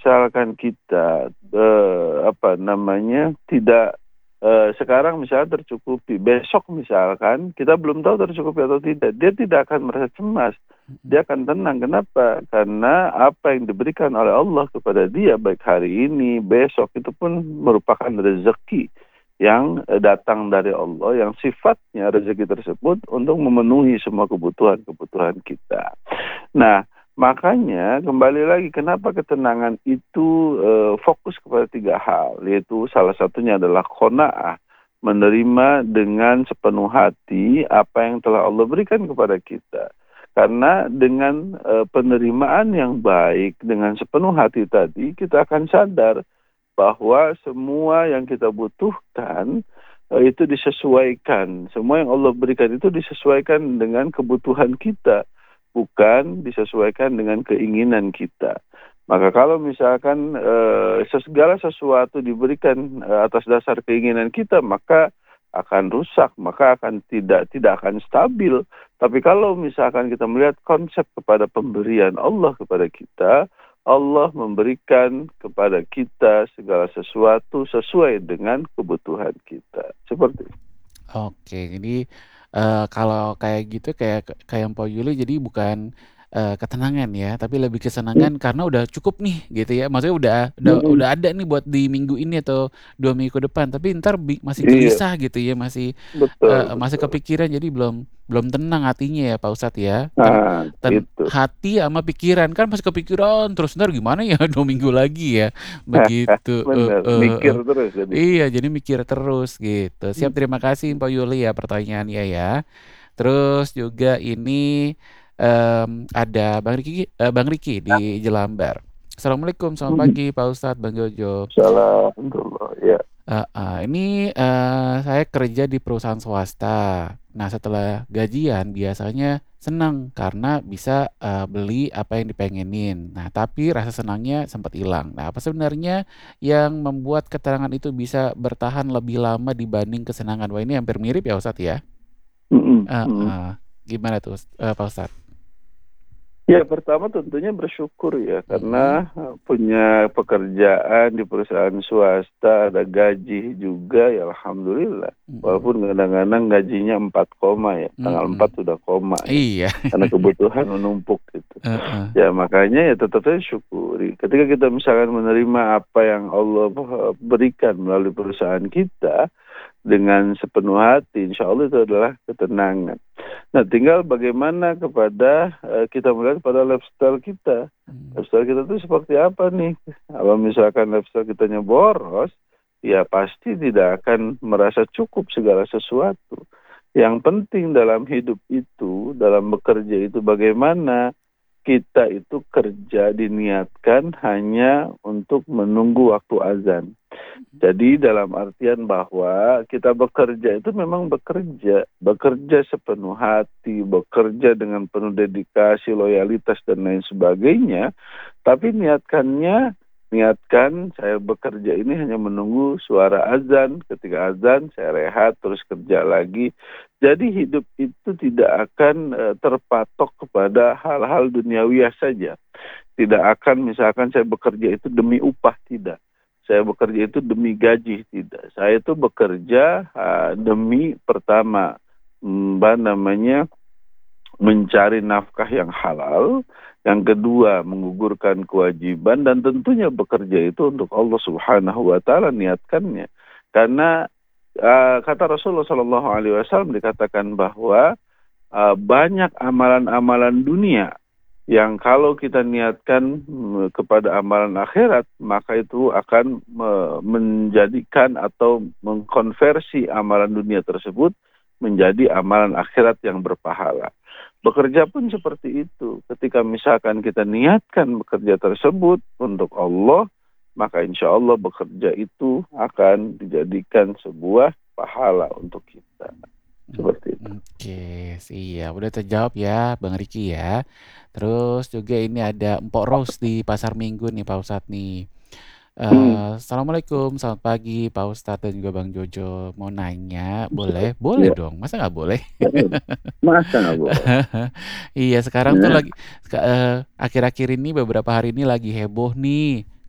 misalkan kita, tidak, sekarang misalnya tercukupi, besok misalkan kita belum tahu tercukupi atau tidak, dia tidak akan merasa cemas, Mhm. dia akan tenang. Kenapa? Karena apa yang diberikan oleh Allah kepada dia, baik hari ini, besok, itu pun merupakan rezeki yang, datang dari Allah, yang sifatnya rezeki tersebut untuk memenuhi semua kebutuhan-kebutuhan kita. Nah, makanya kembali lagi kenapa ketenangan itu, fokus kepada 3 hal, yaitu salah satunya adalah qanaah, menerima dengan sepenuh hati apa yang telah Allah berikan kepada kita. Karena dengan, penerimaan yang baik, dengan sepenuh hati tadi, kita akan sadar bahwa semua yang kita butuhkan, itu disesuaikan. Semua yang Allah berikan itu disesuaikan dengan kebutuhan kita, bukan disesuaikan dengan keinginan kita. Maka kalau misalkan, segala sesuatu diberikan, atas dasar keinginan kita, maka akan rusak, maka akan tidak akan stabil. Tapi kalau misalkan kita melihat konsep kepada pemberian Allah kepada kita, Allah memberikan kepada kita segala sesuatu sesuai dengan kebutuhan kita. Seperti itu. Oke, jadi, kalau kayak gitu kayak Mpok Yuli jadi bukan, ketenangan ya, tapi lebih kesenangan karena udah cukup nih gitu ya. Maksudnya Mhm, udah ada nih buat di minggu ini atau 2 minggu ke depan, tapi entar masih iya, gelisah gitu ya, masih, betul masih betul. kepikiran jadi belum belum tenang hatinya ya Pak Ustadz ya. Nah, itu. Hati sama pikiran, kan masih kepikiran terus, entar gimana ya 2 minggu lagi ya, begitu, Bener, mikir terus jadi. Iya, jadi mikir terus gitu. Siap, terima kasih Mpok Yuli ya pertanyaannya ya. Terus juga ini, ada Bang Riki di Jelambar. Assalamualaikum, selamat Mhm. pagi Pak Ustadz, Bang Jojo. Alhamdulillah, ya. Heeh, ini, saya kerja di perusahaan swasta. Nah, setelah gajian biasanya senang karena bisa, beli apa yang dipengenin. Nah, tapi rasa senangnya sempat hilang. Nah, apa sebenarnya yang membuat keterangan itu bisa bertahan lebih lama dibanding kesenangan? Wah, ini hampir mirip ya Ustadz ya? Mhm mhm. Heeh. Gimana tuh, Pak Ustadz? Ya, pertama tentunya bersyukur ya, Mhm, karena, punya pekerjaan di perusahaan swasta, ada gaji juga, ya alhamdulillah. mhm, Walaupun kadang-kadang gajinya 4 koma ya, tanggal 4 mhm. sudah koma ya, Iya. karena kebutuhan menumpuk gitu. Heeh. Ya makanya ya tetap saja syukuri. Ketika kita misalkan menerima apa yang Allah, berikan melalui perusahaan kita, dengan sepenuh hati, insya Allah itu adalah ketenangan. Nah, tinggal bagaimana kepada, kita melihat pada lifestyle kita. Mmm, Lifestyle kita tuh seperti apa nih? Kalau misalkan lifestyle kitanya boros, ya pasti tidak akan merasa cukup segala sesuatu. Yang penting dalam hidup itu, dalam bekerja itu bagaimana kita itu kerja diniatkan hanya untuk menunggu waktu azan. Jadi dalam artian bahwa kita bekerja itu memang bekerja sepenuh hati, bekerja dengan penuh dedikasi, loyalitas dan lain sebagainya, tapi niatkan saya bekerja ini hanya menunggu suara azan, ketika azan saya rehat terus kerja lagi. Jadi hidup itu tidak akan, terpatok kepada hal-hal duniawiah saja. Tidak akan misalkan saya bekerja itu demi upah, tidak. Saya bekerja itu demi gaji, tidak. Saya itu bekerja, demi pertama, mencari nafkah yang halal, yang kedua menggugurkan kewajiban, dan tentunya bekerja itu untuk Allah Subhanahu wa taala niatkannya. Karena, kata Rasulullah sallallahu alaihi wasallam dikatakan bahwa, banyak amalan-amalan dunia yang kalau kita niatkan, kepada amalan akhirat, maka itu akan menjadikan atau mengkonversi amalan dunia tersebut menjadi amalan akhirat yang berpahala. Bekerja pun seperti itu. Ketika misalkan kita niatkan bekerja tersebut untuk Allah, maka insya Allah bekerja itu akan dijadikan sebuah pahala untuk kita. Seperti itu. oke, siap. Udah terjawab ya Bang Riki ya. Terus juga ini ada Mpok Rose di Pasar Minggu nih Pak Ustadz nih. Hmm. Assalamualaikum, selamat pagi Pak Ustadz dan juga Bang Jojo. Mau nanya, boleh? Boleh Ya, dong, masa nggak boleh? masa nggak boleh? Iya, sekarang tuh Ya. lagi akhir-akhir ini beberapa hari ini lagi heboh nih